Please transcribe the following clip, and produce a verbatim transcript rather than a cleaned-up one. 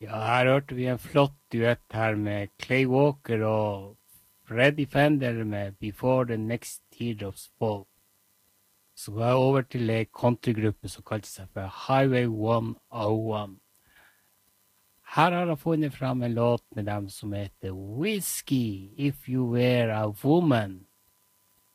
Ja, her hørte vi en flott duett her med Clay Walker og Freddy Fender med Before the Next Teardrops Fall. Så går jeg over til ei countrygruppe som kalte seg for Highway one oh one. Her har jeg funnet fram en låt med dem som heter Whiskey If You Were a Woman.